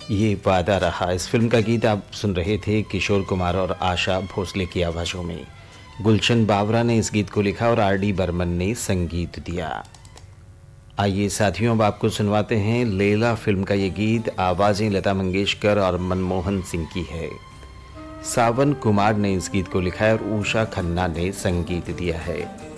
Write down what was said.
ये वादा रहा। इस फिल्म का गीत आप सुन रहे थे किशोर कुमार और आशा भोसले की आवाज़ों में। गुलशन बावरा ने इस गीत को लिखा और आर डी बर्मन ने संगीत दिया। आइए साथियों, अब आपको सुनवाते हैं लैला फिल्म का ये गीत। आवाज़ें लता मंगेशकर और मनमोहन सिंह की है। सावन कुमार ने इस गीत को लिखा है और उषा खन्ना ने संगीत दिया है।